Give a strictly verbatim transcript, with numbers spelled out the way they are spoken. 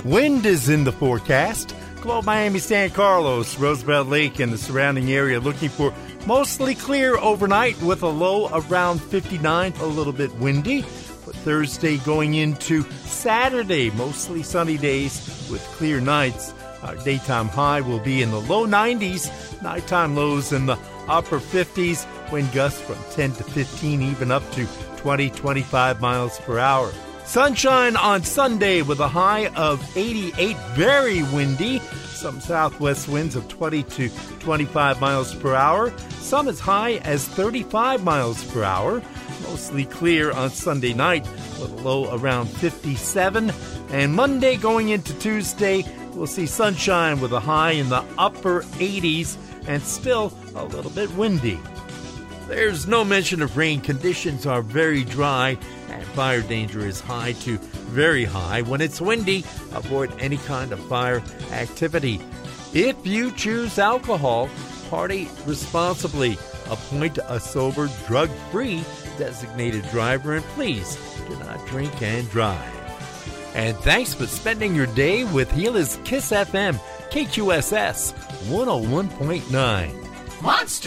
Wind is in the forecast. Globe Miami, San Carlos, Roosevelt Lake, and the surrounding area looking for mostly clear overnight with a low around fifty-nine, a little bit windy. But Thursday going into Saturday, mostly sunny days with clear nights. Our daytime high will be in the low nineties, nighttime lows in the upper fifties, wind gusts from ten to fifteen, even up to twenty, twenty-five miles per hour. Sunshine on Sunday with a high of eighty-eight, very windy. Some southwest winds of twenty to twenty-five miles per hour. Some as high as thirty-five miles per hour. Mostly clear on Sunday night with a low around fifty-seven. And Monday going into Tuesday, we'll see sunshine with a high in the upper eighties and still a little bit windy. There's no mention of rain. Conditions are very dry and fire danger is high to very high. When it's windy, avoid any kind of fire activity. If you choose alcohol, party responsibly. Appoint a sober, drug-free designated driver, and please do not drink and drive. And thanks for spending your day with Gila's Kiss F M, K Q S S one oh one point nine. Monster!